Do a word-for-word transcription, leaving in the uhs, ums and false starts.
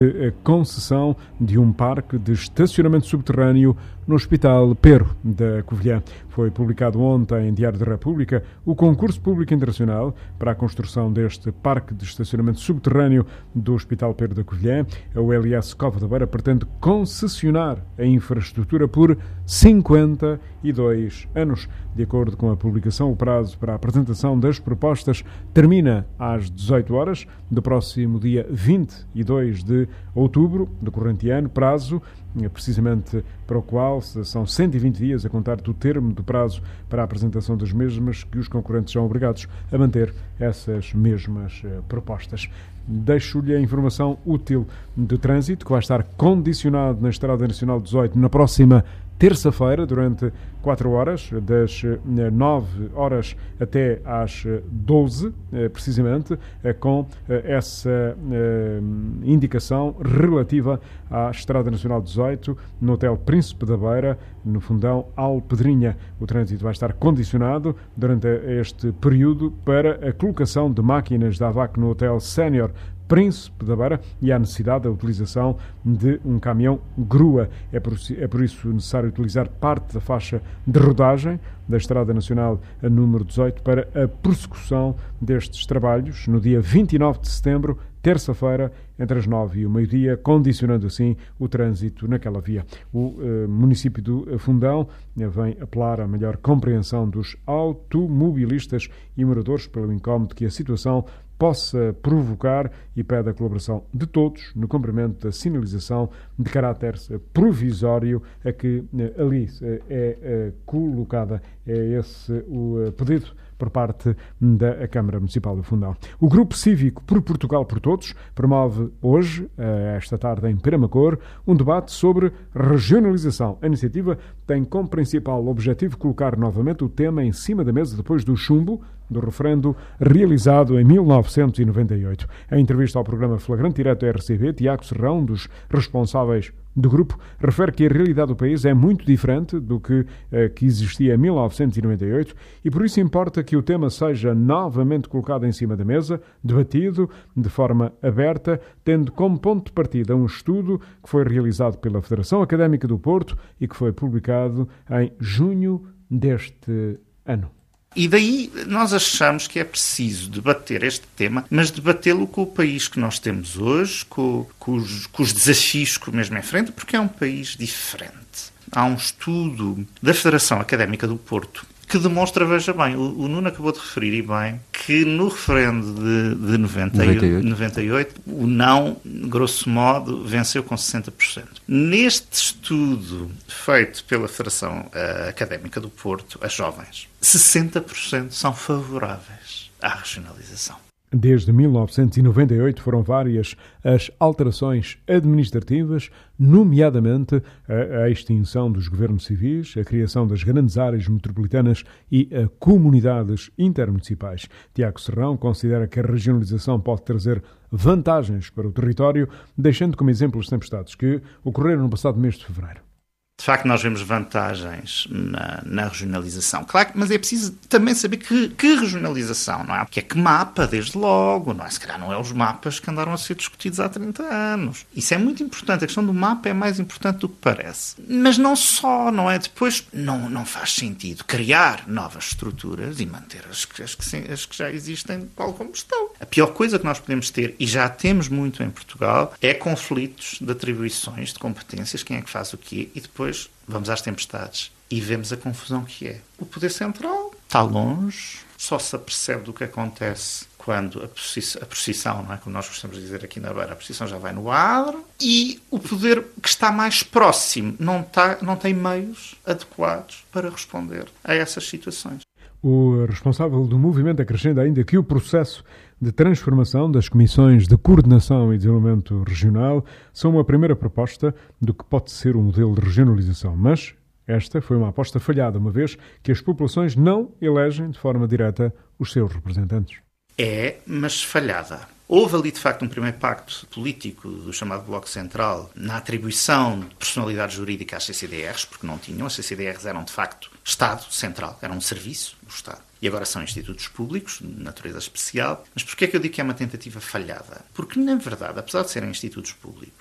A concessão de um parque de estacionamento subterrâneo no Hospital Pero da Covilhã. Foi publicado ontem em Diário da República o concurso público internacional para a construção deste parque de estacionamento subterrâneo do Hospital Pero da Covilhã. A U L S Cova da Beira pretende concessionar a infraestrutura por cinquenta e dois anos. De acordo com a publicação, o prazo para a apresentação das propostas termina às dezoito horas do próximo dia vinte e dois de outubro do corrente ano, prazo precisamente para o qual são cento e vinte dias a contar do termo do prazo para a apresentação das mesmas, que os concorrentes são obrigados a manter essas mesmas uh, propostas. Deixo-lhe a informação útil de trânsito, que vai estar condicionado na Estrada Nacional dezoito na próxima terça-feira, durante quatro horas, das nove horas até às doze, precisamente, com essa indicação relativa à Estrada Nacional dezoito, no Hotel Príncipe da Beira, no Fundão Alpedrinha. O trânsito vai estar condicionado durante este período para a colocação de máquinas da AVAC no Hotel Sénior Príncipe da Beira e há necessidade da utilização de um caminhão grua. É por, é por isso necessário utilizar parte da faixa de rodagem da Estrada Nacional a número dezoito para a prossecução destes trabalhos no dia vinte e nove de setembro, terça-feira, entre as nove e o meio-dia, condicionando assim o trânsito naquela via. O eh, município do Fundão eh, vem apelar à maior compreensão dos automobilistas e moradores pelo incómodo que a situação possa provocar e pede a colaboração de todos no cumprimento da sinalização de caráter provisório a que ali é colocada. É esse o pedido por parte da Câmara Municipal do Fundão. O Grupo Cívico por Portugal por Todos promove hoje, esta tarde em Peramacor, um debate sobre regionalização. A iniciativa tem como principal objetivo colocar novamente o tema em cima da mesa depois do chumbo do referendo realizado em mil novecentos e noventa e oito. Em entrevista ao programa Flagrante Direto R C B, Tiago Serrão, um dos responsáveis do grupo, refere que a realidade do país é muito diferente do que, eh, que existia em mil novecentos e noventa e oito e por isso importa que o tema seja novamente colocado em cima da mesa, debatido de forma aberta, tendo como ponto de partida um estudo que foi realizado pela Federação Académica do Porto e que foi publicado em junho deste ano. E daí nós achamos que é preciso debater este tema, mas debatê-lo com o país que nós temos hoje, com, com, os, com os desafios que o mesmo enfrenta, porque é um país diferente. Há um estudo da Federação Académica do Porto que demonstra, veja bem, o, o Nuno acabou de referir e bem, que no referendo de, de noventa e oito, o não, grosso modo, venceu com sessenta por cento. Neste estudo feito pela Federação uh, Académica do Porto, a jovens, sessenta por cento são favoráveis à regionalização. Desde mil novecentos e noventa e oito foram várias as alterações administrativas, nomeadamente a, a extinção dos governos civis, a criação das grandes áreas metropolitanas e a comunidades intermunicipais. Tiago Serrão considera que a regionalização pode trazer vantagens para o território, deixando como exemplo as tempestades que ocorreram no passado mês de fevereiro. De facto, nós vemos vantagens na, na regionalização. Claro, mas é preciso também saber que, que regionalização, não é? Que é que mapa, desde logo, não é? Se calhar não é os mapas que andaram a ser discutidos há trinta anos. Isso é muito importante. A questão do mapa é mais importante do que parece. Mas não só, não é? Depois, não, não faz sentido criar novas estruturas e manter as, as, que, as que já existem tal como estão. A pior coisa que nós podemos ter, e já temos muito em Portugal, é conflitos de atribuições, de competências, quem é que faz o quê, e depois vamos às tempestades e vemos a confusão que é. O poder central está longe, só se apercebe do que acontece quando a procissão, a procissão, não é? Como nós gostamos de dizer aqui na Beira, a procissão já vai no adro, e o poder que está mais próximo não, está, não tem meios adequados para responder a essas situações. O responsável do movimento acrescenta ainda que o processo de transformação das comissões de coordenação e desenvolvimento regional são uma primeira proposta do que pode ser um modelo de regionalização, mas esta foi uma aposta falhada, uma vez que as populações não elegem de forma direta os seus representantes. É, mas falhada. Houve ali, de facto, um primeiro pacto político do chamado Bloco Central na atribuição de personalidade jurídica às C C D Rs, porque não tinham. As C C D Rs eram, de facto, Estado Central, eram um serviço do Estado. E agora são institutos públicos, de natureza especial. Mas porquê é que eu digo que é uma tentativa falhada? Porque, na verdade, apesar de serem institutos públicos,